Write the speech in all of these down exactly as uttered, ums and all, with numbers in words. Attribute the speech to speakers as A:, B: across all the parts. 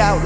A: out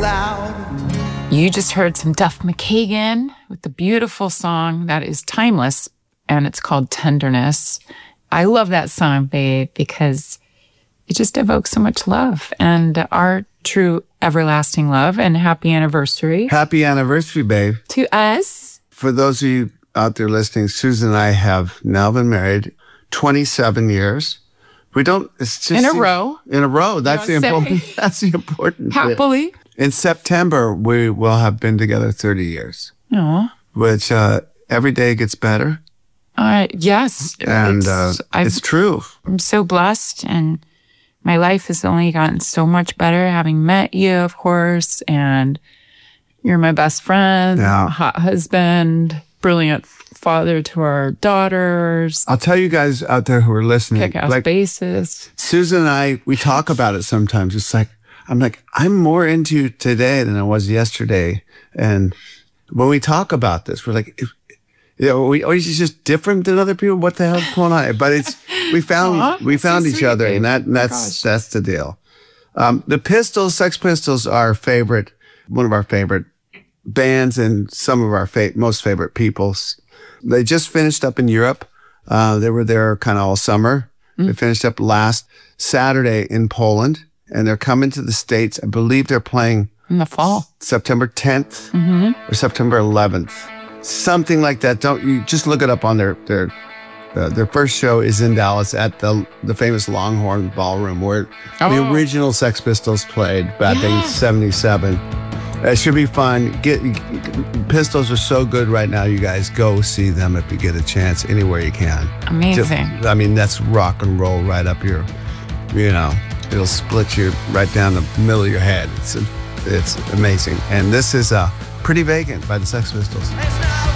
A: loud.
B: You just heard some Duff McKagan with the beautiful song that is timeless, and it's called Tenderness. I love that song, babe, because it just evokes so much love and our true everlasting love. And happy anniversary.
C: Happy anniversary, babe.
B: To us.
C: For those of you out there listening, Susan and I have now been married twenty-seven years. We don't, it's just.
B: In a row.
C: In a row. That's the important, that's the important bit.
B: Happily.
C: In September, we will have been together thirty years.
B: Aw.
C: Which uh, every day gets better.
B: Uh, yes.
C: And
B: it's,
C: uh, it's true.
B: I'm so blessed, and my life has only gotten so much better having met you, of course, and you're my best friend,
C: Yeah.
B: hot husband, brilliant father to our daughters,
C: I'll tell you guys out there who are listening.
B: kick-ass
C: like,
B: bassist.
C: Susan and I, we talk about it sometimes. It's like, I'm like, I'm more into you today than I was yesterday. And when we talk about this, we're like, if, you know, we always just different than other people. What the hell's going on? But it's, we found,
B: Aww,
C: we found
B: so
C: each
B: sweet,
C: other,
B: babe.
C: and that,
B: Oh,
C: that's,
B: gosh.
C: that's the deal. Um, the Pistols, Sex Pistols, are our favorite, one of our favorite bands and some of our fa- most favorite peoples. They just finished up in Europe. Uh, they were there kind of all summer.
B: Mm.
C: They finished up last Saturday in Poland, and they're coming to the States. I believe they're playing
B: In the fall.
C: September tenth
B: Mm-hmm.
C: or September eleventh, something like that. Don't you just look it up on their their uh, their first show is in Dallas at the the famous Longhorn Ballroom where the
B: Oh.
C: original Sex Pistols played back
B: Yeah.
C: in seventy-seven. It should be fun. Get Pistols are so good right now. You guys go see them if you get a chance anywhere you can.
B: Amazing.
C: Just- I mean, that's rock and roll right up your, you know, it'll split you right down the middle of your head. It's it's amazing. And this is uh, Pretty Vacant by the Sex Pistols.